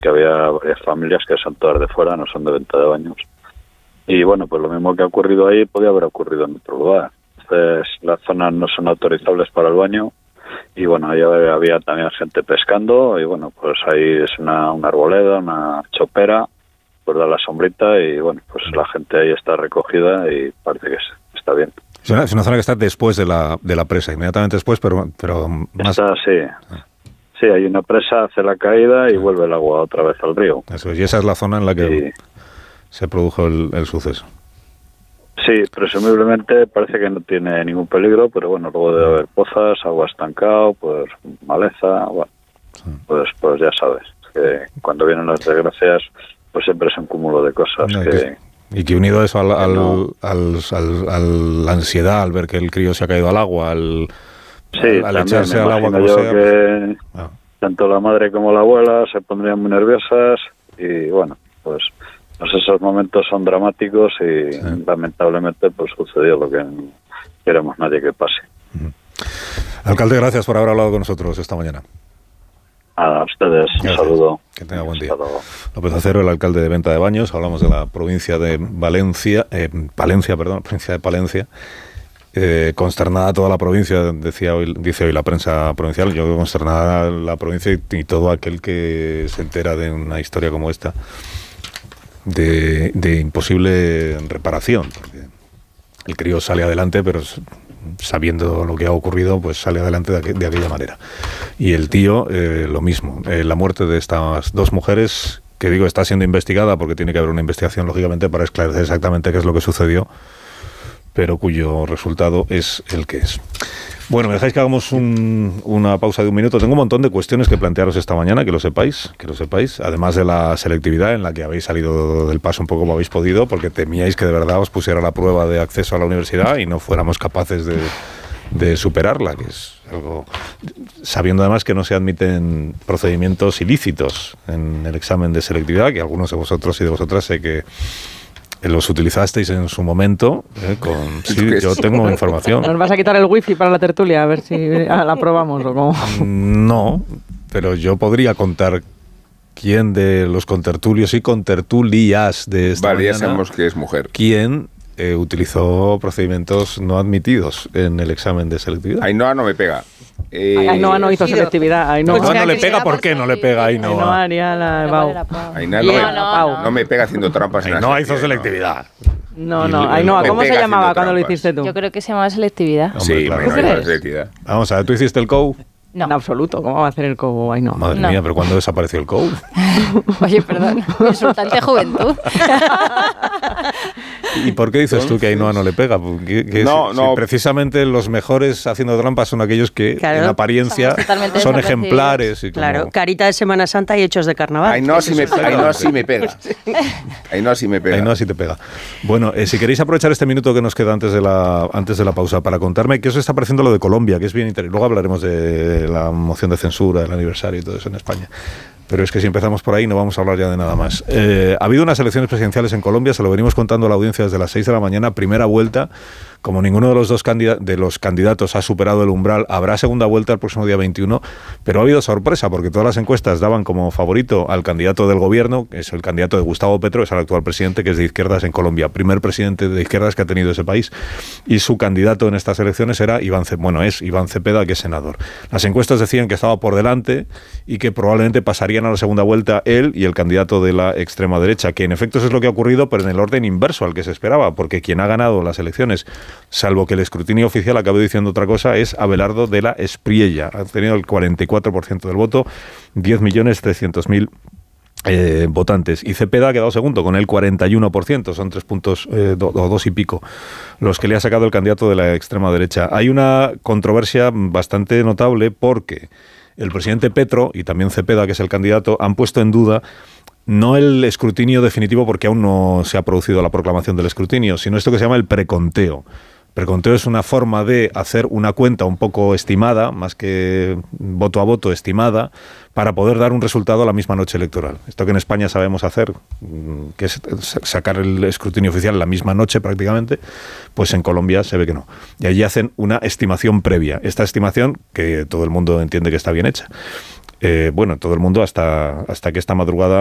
que había varias familias que son todas de fuera, no son de venta de baños. Y bueno, pues lo mismo que ha ocurrido ahí podía haber ocurrido en otro lugar. Entonces, las zonas no son autorizables para el baño. Y bueno, ahí había también gente pescando. Y bueno, pues ahí es una arboleda, una chopera, pues da la sombrita. Y bueno, pues la gente ahí está recogida y parece que está bien. Es una zona que está después de la presa, inmediatamente después, pero más... Está, sí. Sí, hay una presa, hace la caída y vuelve el agua otra vez al río. Eso es, y esa es la zona en la que se produjo el suceso. Sí, presumiblemente parece que no tiene ningún peligro, pero bueno, luego debe haber pozas, agua estancado, pues maleza, bueno, pues ya sabes, que cuando vienen las desgracias, pues siempre es un cúmulo de cosas y que unido a eso a la ansiedad al ver que el crío se ha caído al agua, al echarse al agua como sea, que tanto la madre como la abuela se pondrían muy nerviosas y bueno, pues esos momentos son dramáticos y lamentablemente pues sucedió lo que no queremos nadie que pase. Alcalde, gracias por haber hablado con nosotros esta mañana. A ustedes, un saludo. Que tenga buen día. López Acero, el alcalde de Venta de Baños. Hablamos de la provincia de provincia de Palencia. Consternada toda la provincia, dice hoy la prensa provincial. Yo consternada la provincia y todo aquel que se entera de una historia como esta de imposible reparación, porque el crío sale adelante, pero sabiendo lo que ha ocurrido, pues sale adelante de aquella manera. Y el tío, lo mismo. La muerte de estas dos mujeres, que digo, está siendo investigada porque tiene que haber una investigación, lógicamente, para esclarecer exactamente qué es lo que sucedió, pero cuyo resultado es el que es. Bueno, ¿me dejáis que hagamos una pausa de un minuto? Tengo un montón de cuestiones que plantearos esta mañana, que lo sepáis, además de la selectividad en la que habéis salido del paso un poco como habéis podido, porque temíais que de verdad os pusiera la prueba de acceso a la universidad y no fuéramos capaces de superarla, que es algo, sabiendo además que no se admiten procedimientos ilícitos en el examen de selectividad, que algunos de vosotros y de vosotras sé que los utilizasteis en su momento. Sí, yo tengo información. ¿Nos vas a quitar el wifi para la tertulia? A ver si la probamos o cómo. No, pero yo podría contar quién de los contertulios y contertulias de esta mañana, ya sabemos que es mujer. ¿Quién utilizó procedimientos no admitidos en el examen de selectividad? Ainhoa no me pega. Ainhoa no hizo selectividad. Ainhoa no le pega, ¿por qué no le pega Ainhoa? Ainhoa haría la Pau. Ainhoa no me pega haciendo trampas. Ainhoa hizo selectividad. No, Ainhoa, ¿cómo se llamaba cuando lo hiciste tú? Yo creo que se llamaba selectividad. Sí, claro. Ainhoa selectividad. Vamos a ver, ¿tú hiciste el COU? No. En absoluto, ¿cómo va a hacer el COU? Ainhoa? Madre mía, ¿pero cuándo desapareció el COU? Oye, perdón, insultante juventud. ¿Y por qué dices tú que Ainhoa no le pega? Si precisamente los mejores haciendo trampas son aquellos que en apariencia son ejemplares. Y claro, carita de Semana Santa y hechos de carnaval. Ainhoa sí me pega. Ainhoa sí me pega. Ainhoa sí te pega. Bueno, si queréis aprovechar este minuto que nos queda antes de la pausa para contarme qué os está pareciendo lo de Colombia, que es bien interesante. Luego hablaremos de la moción de censura, del aniversario y todo eso en España. Pero es que si empezamos por ahí no vamos a hablar ya de nada más. Ha habido unas elecciones presidenciales en Colombia, se lo venimos contando a la audiencia desde las 6 de la mañana, primera vuelta. Como ninguno de los candidatos ha superado el umbral, habrá segunda vuelta el próximo día 21, pero ha habido sorpresa porque todas las encuestas daban como favorito al candidato del gobierno, que es el candidato de Gustavo Petro, es el actual presidente, que es de izquierdas en Colombia, primer presidente de izquierdas que ha tenido ese país, y su candidato en estas elecciones era Iván Cepeda, que es senador. Las encuestas decían que estaba por delante y que probablemente pasarían a la segunda vuelta él y el candidato de la extrema derecha, que en efecto eso es lo que ha ocurrido, pero en el orden inverso al que se esperaba, porque quien ha ganado las elecciones, salvo que el escrutinio oficial acabe diciendo otra cosa, es Abelardo de la Espriella. Ha tenido el 44% del voto, 10.300.000 votantes. Y Cepeda ha quedado segundo con el 41%, son 3 puntos o 2 y pico los que le ha sacado el candidato de la extrema derecha. Hay una controversia bastante notable porque el presidente Petro y también Cepeda, que es el candidato, han puesto en duda no el escrutinio definitivo, porque aún no se ha producido la proclamación del escrutinio, sino esto que se llama el preconteo. Preconteo es una forma de hacer una cuenta un poco estimada, más que voto a voto, estimada, para poder dar un resultado a la misma noche electoral. Esto que en España sabemos hacer, que es sacar el escrutinio oficial la misma noche prácticamente, pues en Colombia se ve que no. Y allí hacen una estimación previa. Esta estimación, que todo el mundo entiende que está bien hecha, bueno, todo el mundo hasta que esta madrugada